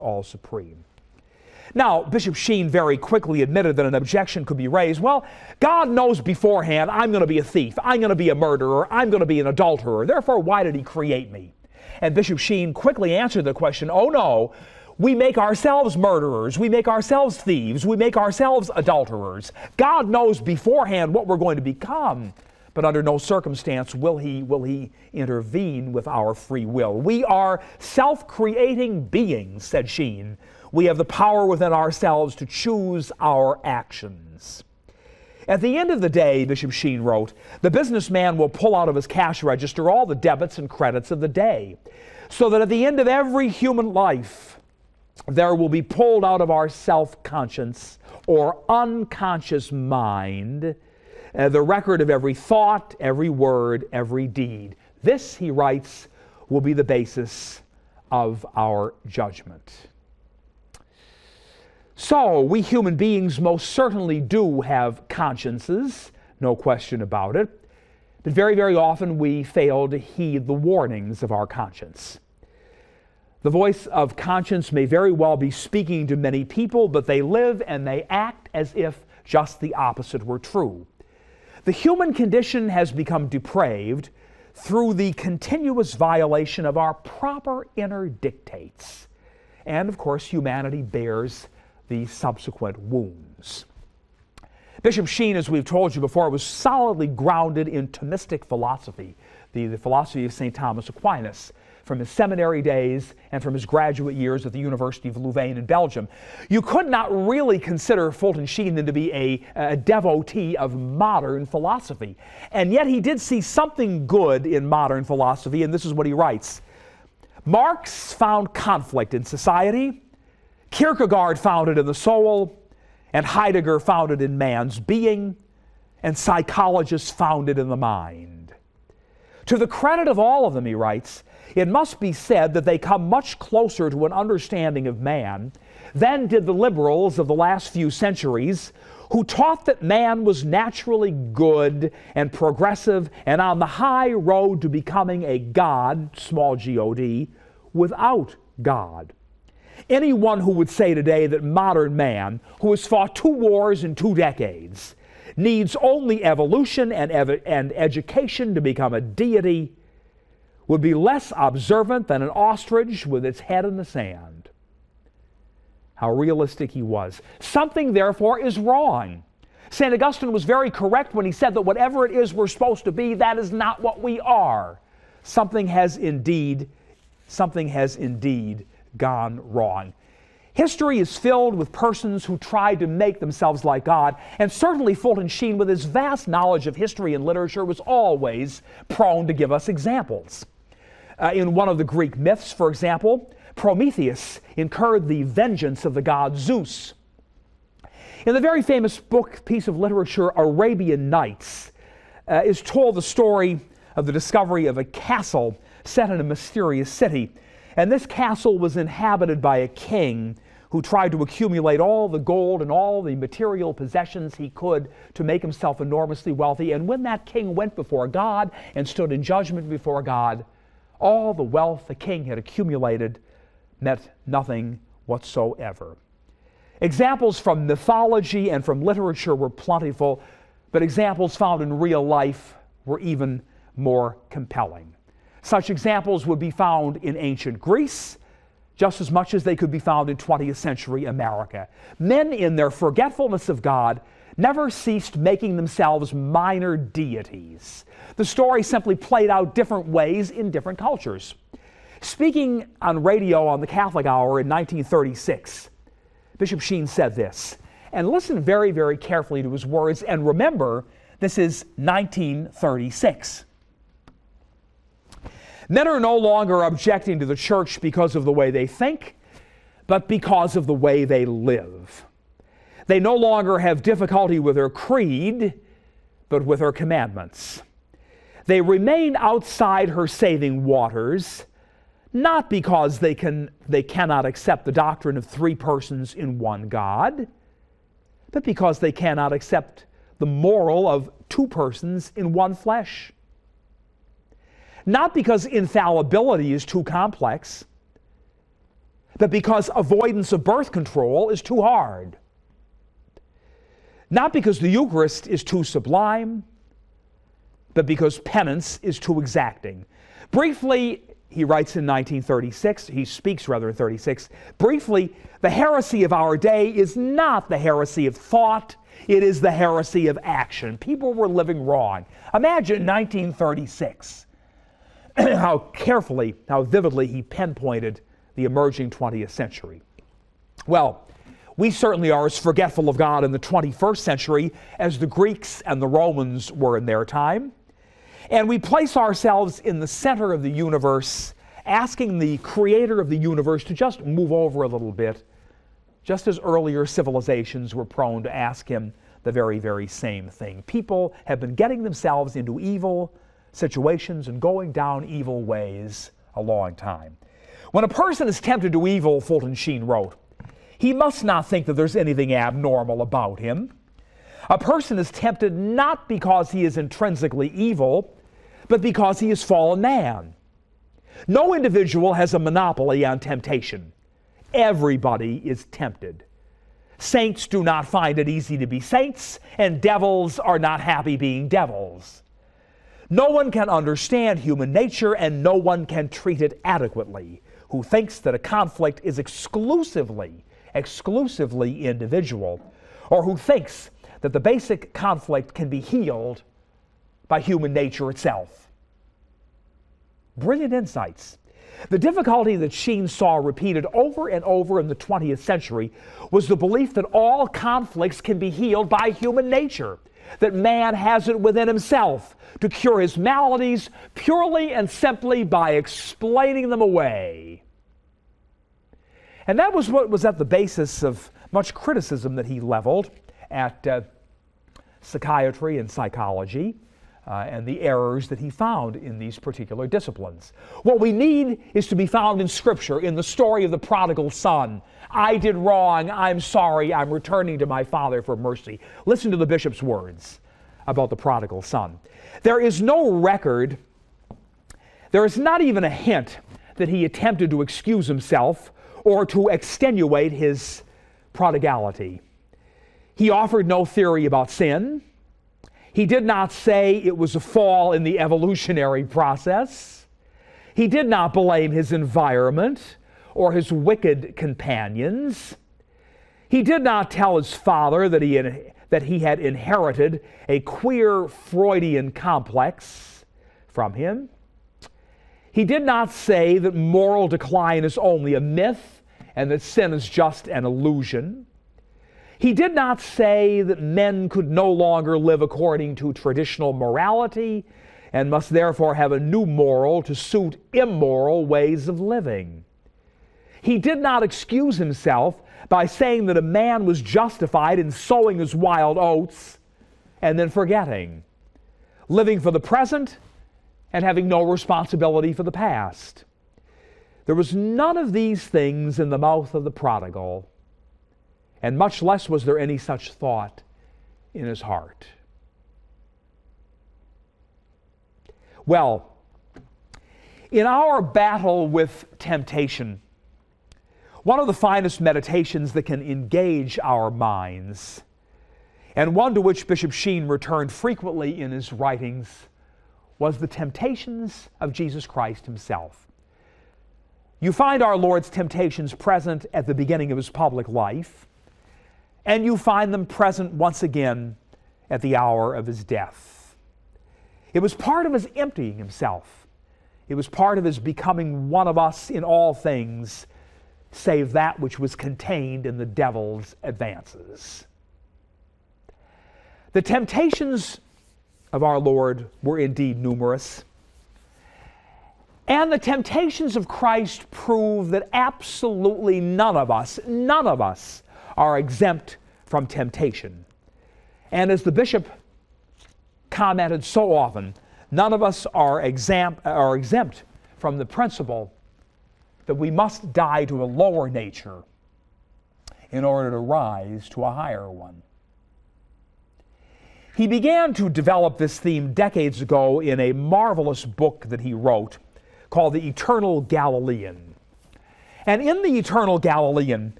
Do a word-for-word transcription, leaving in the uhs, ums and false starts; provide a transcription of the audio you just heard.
all supreme. Now, Bishop Sheen very quickly admitted that an objection could be raised. Well, God knows beforehand I'm going to be a thief, I'm going to be a murderer, I'm going to be an adulterer. Therefore, why did he create me? And Bishop Sheen quickly answered the question, oh no, we make ourselves murderers, we make ourselves thieves, we make ourselves adulterers. God knows beforehand what we're going to become, but under no circumstance will he, will he intervene with our free will. We are self-creating beings, said Sheen. We have the power within ourselves to choose our actions. At the end of the day, Bishop Sheen wrote, the businessman will pull out of his cash register all the debits and credits of the day, so that at the end of every human life, there will be pulled out of our self-conscious or unconscious mind uh, the record of every thought, every word, every deed. This, he writes, will be the basis of our judgment. So, we human beings most certainly do have consciences, no question about it, but very, very often we fail to heed the warnings of our conscience. The voice of conscience may very well be speaking to many people, but they live and they act as if just the opposite were true. The human condition has become depraved through the continuous violation of our proper inner dictates. And, of course, humanity bears the subsequent wounds. Bishop Sheen, as we've told you before, was solidly grounded in Thomistic philosophy, the, the philosophy of Saint Thomas Aquinas, from his seminary days and from his graduate years at the University of Louvain in Belgium. You could not really consider Fulton Sheen then to be a, a devotee of modern philosophy. And yet he did see something good in modern philosophy, and this is what he writes. Marx found conflict in society, Kierkegaard found it in the soul, and Heidegger found it in man's being, and psychologists found it in the mind. To the credit of all of them, he writes, it must be said that they come much closer to an understanding of man than did the liberals of the last few centuries, who taught that man was naturally good and progressive and on the high road to becoming a god, small g O D, without God. Anyone who would say today that modern man, who has fought two wars in two decades, needs only evolution and, ev- and education to become a deity would be less observant than an ostrich with its head in the sand. How realistic he was. Something, therefore, is wrong. Saint Augustine was very correct when he said that whatever it is we're supposed to be, that is not what we are. Something has indeed, something has indeed gone wrong. History is filled with persons who tried to make themselves like God, and certainly Fulton Sheen, with his vast knowledge of history and literature, was always prone to give us examples. Uh, in one of the Greek myths, for example, Prometheus incurred the vengeance of the god Zeus. In the very famous book, piece of literature, Arabian Nights, uh, is told the story of the discovery of a castle set in a mysterious city. And this castle was inhabited by a king who tried to accumulate all the gold and all the material possessions he could to make himself enormously wealthy. And when that king went before God and stood in judgment before God, all the wealth the king had accumulated meant nothing whatsoever. Examples from mythology and from literature were plentiful, but examples found in real life were even more compelling. Such examples would be found in ancient Greece, just as much as they could be found in twentieth century America. Men, in their forgetfulness of God, never ceased making themselves minor deities. The story simply played out different ways in different cultures. Speaking on radio on the Catholic Hour in nineteen thirty-six, Bishop Sheen said this, and listen very, very carefully to his words, and remember, this is nineteen thirty-six. Men are no longer objecting to the church because of the way they think, but because of the way they live. They no longer have difficulty with her creed, but with her commandments. They remain outside her saving waters, not because they can, they cannot accept the doctrine of three persons in one God, but because they cannot accept the moral of two persons in one flesh. Not because infallibility is too complex, but because avoidance of birth control is too hard. Not because the Eucharist is too sublime, but because penance is too exacting. Briefly, he writes in nineteen thirty-six, he speaks rather in thirty-six, briefly, the heresy of our day is not the heresy of thought, it is the heresy of action. People were living wrong. Imagine nineteen thirty-six, how carefully, how vividly he pinpointed the emerging twentieth century. Well, we certainly are as forgetful of God in the twenty-first century as the Greeks and the Romans were in their time. And we place ourselves in the center of the universe, asking the creator of the universe to just move over a little bit, just as earlier civilizations were prone to ask him the very, very same thing. People have been getting themselves into evil situations and going down evil ways a long time. When a person is tempted to evil, Fulton Sheen wrote, he must not think that there's anything abnormal about him. A person is tempted not because he is intrinsically evil, but because he is fallen man. No individual has a monopoly on temptation. Everybody is tempted. Saints do not find it easy to be saints, and devils are not happy being devils. No one can understand human nature, and no one can treat it adequately who thinks that a conflict is exclusively, exclusively individual, or who thinks that the basic conflict can be healed by human nature itself. Brilliant insights. The difficulty that Sheen saw repeated over and over in the twentieth century was the belief that all conflicts can be healed by human nature, that man has it within himself to cure his maladies purely and simply by explaining them away. And that was what was at the basis of much criticism that he leveled at uh, psychiatry and psychology, uh, and the errors that he found in these particular disciplines. What we need is to be found in Scripture, in the story of the prodigal son. I did wrong, I'm sorry, I'm returning to my father for mercy. Listen to the bishop's words about the prodigal son. There is no record, there is not even a hint that he attempted to excuse himself or to extenuate his prodigality. He offered no theory about sin. He did not say it was a fall in the evolutionary process. He did not blame his environment or his wicked companions. He did not tell his father that he had, that he had inherited a queer Freudian complex from him. He did not say that moral decline is only a myth and that sin is just an illusion. He did not say that men could no longer live according to traditional morality and must therefore have a new moral to suit immoral ways of living. He did not excuse himself by saying that a man was justified in sowing his wild oats and then forgetting, living for the present and having no responsibility for the past. There was none of these things in the mouth of the prodigal, and much less was there any such thought in his heart. Well, in our battle with temptation, one of the finest meditations that can engage our minds, and one to which Bishop Sheen returned frequently in his writings, was the temptations of Jesus Christ himself. You find our Lord's temptations present at the beginning of his public life, and you find them present once again at the hour of his death. It was part of his emptying himself. It was part of his becoming one of us in all things, save that which was contained in the devil's advances. The temptations of our Lord were indeed numerous, and the temptations of Christ prove that absolutely none of us, none of us, are exempt from temptation. And as the bishop commented so often, none of us are exempt, are exempt from the principle that we must die to a lower nature in order to rise to a higher one. He began to develop this theme decades ago in a marvelous book that he wrote called The Eternal Galilean. And in the eternal Galilean,